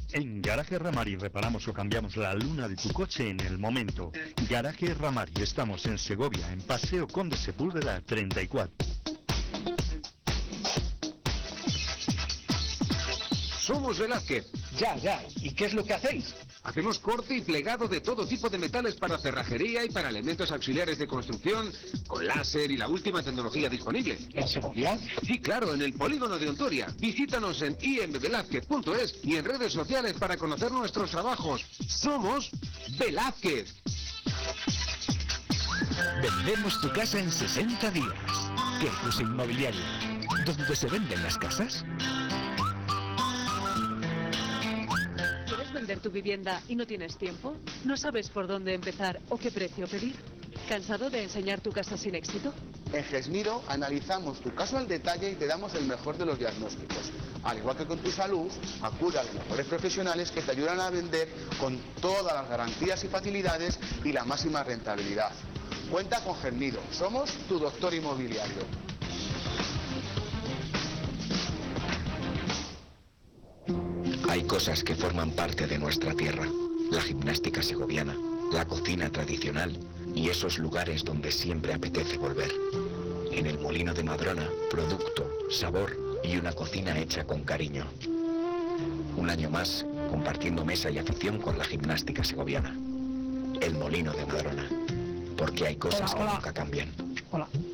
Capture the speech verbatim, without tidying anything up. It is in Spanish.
En Garaje Ramari reparamos o cambiamos la luna de tu coche en el momento. Garaje Ramari, estamos en Segovia, en Paseo Conde Sepúlveda treinta y cuatro. Somos Velázquez. Ya, ya. ¿Y qué es lo que hacéis? Hacemos corte y plegado de todo tipo de metales para cerrajería y para elementos auxiliares de construcción, con láser y la última tecnología disponible. ¿En Segovia? Sí, claro, en el polígono de Ontoria. Visítanos en i m velázquez punto es y en redes sociales para conocer nuestros trabajos. Somos Velázquez. Vendemos tu casa en sesenta días. Quercus Inmobiliario. ¿Dónde se venden las casas? ¿Quieres vender tu vivienda y no tienes tiempo? ¿No sabes por dónde empezar o qué precio pedir? ¿Cansado de enseñar tu casa sin éxito? En Gesmiro analizamos tu caso al detalle y te damos el mejor de los diagnósticos. Al igual que con tu salud, acude a los mejores profesionales que te ayudan a vender con todas las garantías y facilidades y la máxima rentabilidad. Cuenta con Gesmiro, somos tu doctor inmobiliario. Hay cosas que forman parte de nuestra tierra, la gimnástica segoviana, la cocina tradicional y esos lugares donde siempre apetece volver. En el Molino de Madrona, producto, sabor y una cocina hecha con cariño. Un año más, compartiendo mesa y afición con la gimnástica segoviana. El Molino de Madrona, porque hay cosas Hola, que hola. nunca cambian. Hola.